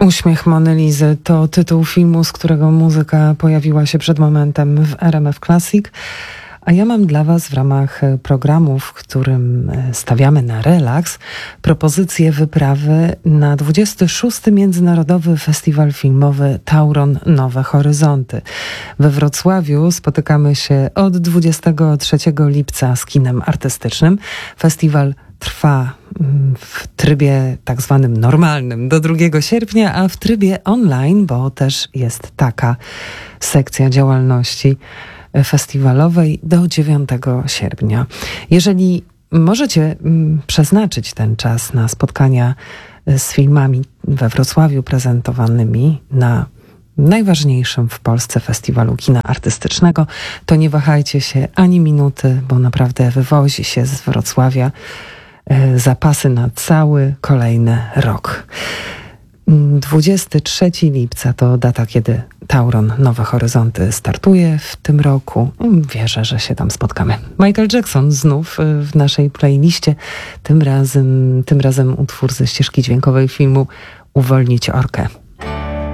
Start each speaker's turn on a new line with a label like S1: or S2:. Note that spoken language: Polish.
S1: Uśmiech Mony Lizy to tytuł filmu, z którego muzyka pojawiła się przed momentem w RMF Classic. A ja mam dla Was w ramach programu, w którym stawiamy na relaks, propozycję wyprawy na 26. Międzynarodowy Festiwal Filmowy Tauron Nowe Horyzonty. We Wrocławiu spotykamy się od 23 lipca z kinem artystycznym. Festiwal trwa w trybie tak zwanym normalnym do 2 sierpnia, a w trybie online, bo też jest taka sekcja działalności festiwalowej do 9 sierpnia. Jeżeli możecie przeznaczyć ten czas na spotkania z filmami we Wrocławiu prezentowanymi na najważniejszym w Polsce festiwalu kina artystycznego, to nie wahajcie się ani minuty, bo naprawdę wywozi się z Wrocławia zapasy na cały kolejny rok. 23 lipca to data, kiedy Tauron Nowe Horyzonty startuje w tym roku. Wierzę, że się tam spotkamy. Michael Jackson znów w naszej playliście. Tym razem utwór ze ścieżki dźwiękowej filmu Uwolnić Orkę.